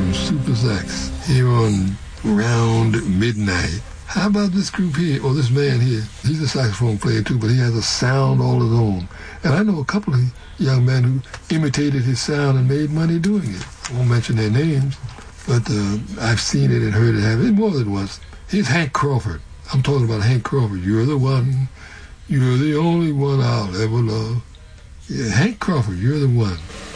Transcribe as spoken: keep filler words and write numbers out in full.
from Super Sax here on Round Midnight. How about this group here, or this man here? He's a saxophone player too, but he has a sound all his own. And I know a couple of young men who imitated his sound and made money doing it. I won't mention their names, but uh, I've seen it and heard it happen more than once. Here's Hank Crawford. I'm talking about Hank Crawford. You're the one, you're the only one I'll ever love. Yeah, Hank Crawford, you're the one.